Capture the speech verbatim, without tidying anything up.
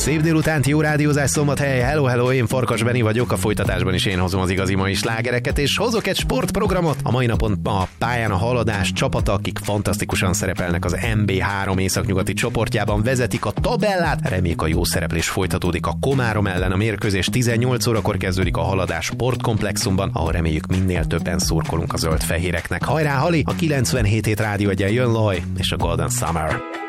Szép délutánt, jó rádiózás, Szombathely, hello, hello, én Farkas Benni vagyok, a folytatásban is én hozom az igazi mai slágereket, és hozok egy sportprogramot. A mai napon a pályán a Haladás csapata, akik fantasztikusan szerepelnek az en bé három északnyugati csoportjában, vezetik a tabellát, reméljük a jó szereplés folytatódik a Komárom ellen, a mérkőzés tizennyolc órakor kezdődik a Haladás sportkomplexumban, ahol reméljük minél többen szurkolunk a zöld-fehéreknek. Hajrá, Hali! A kilencvenhét hét rádió egyen jön Loj, és a Golden Summer.